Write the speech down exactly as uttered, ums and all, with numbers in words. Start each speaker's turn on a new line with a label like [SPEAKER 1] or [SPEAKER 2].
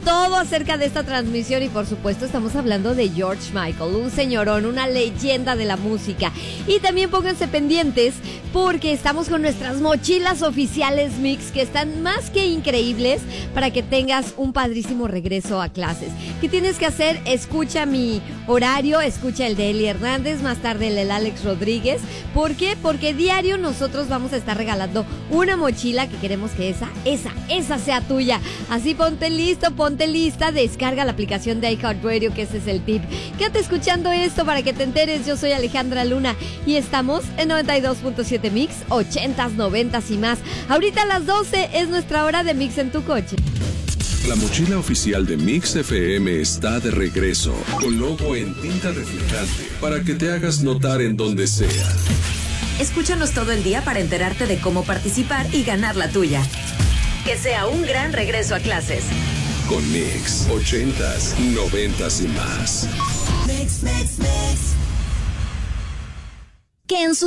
[SPEAKER 1] todo acerca de esta transmisión y por supuesto estamos hablando de George Michael, un señorón, una leyenda de la música. Y también pónganse pendientes porque estamos con nuestras mochilas oficiales Mix que están más que increíbles para que tengas un padrísimo regreso a clases. ¿Qué tienes que hacer? Escucha mi horario, escucha el de Eli Hernández, más tarde el de Alex Rodríguez. ¿Por qué? Porque diario nosotros vamos a estar regalando una mochila que queremos que esa, esa, esa sea tuya. Así ponte listo, ponte lista, descarga la aplicación de iHeartRadio, que ese es el tip. Quédate escuchando esto para que te enteres. Yo soy Alejandra Luna y estamos en noventa y dos punto siete Mix, ochentas, noventas y más. Ahorita a las doce es nuestra hora de Mix en tu coche.
[SPEAKER 2] La mochila oficial de Mix F M está de regreso, con logo en tinta reflejante, para que te hagas notar en donde sea.
[SPEAKER 3] Escúchanos todo el día para enterarte de cómo participar y ganar la tuya. Que sea un gran regreso a clases.
[SPEAKER 2] Con Mix, ochentas, noventas y más.
[SPEAKER 4] Mix, mix, mix. Que en su